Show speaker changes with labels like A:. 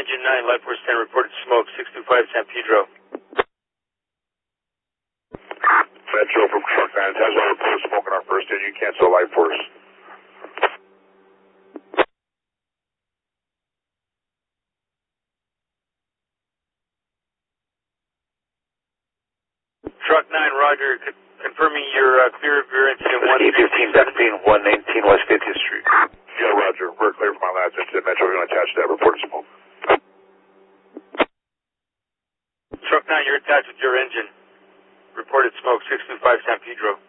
A: Engine 9, Life Force 10, reported smoke, 625 San Pedro.
B: Metro from Truck 9, has a reported smoke on our first engine, cancel Life Force.
A: Truck 9, Roger, confirming your clear of your incident
B: 115 between 119 West 50th Street. Yeah, Roger, we're clear for my last incident. Metro, we're going to attach that reported smoke.
A: Truck 9, you're attached with your engine. Reported smoke, 625 San Pedro.